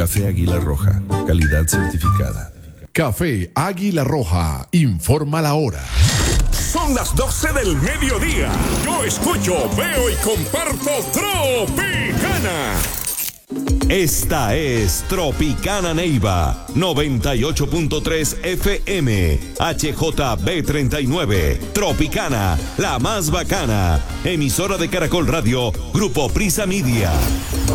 Café Águila Roja, calidad certificada. Café Águila Roja, informa la hora. Son las 12 del mediodía. Yo escucho, veo y comparto Tropicana. Esta es Tropicana Neiva, 98.3 FM, HJB39, Tropicana, la más bacana, emisora de Caracol Radio, Grupo Prisa Media.